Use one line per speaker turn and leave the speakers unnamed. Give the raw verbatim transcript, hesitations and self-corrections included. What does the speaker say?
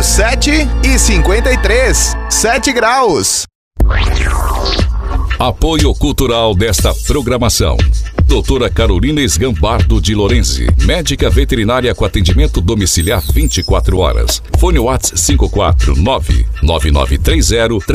sete e cinquenta e três, sete graus.
Apoio cultural desta programação: doutora Carolina Esgambardo de Lorenzi, médica veterinária com atendimento domiciliar vinte e quatro horas. Fone WhatsApp cinco quatro nove nove nove três zero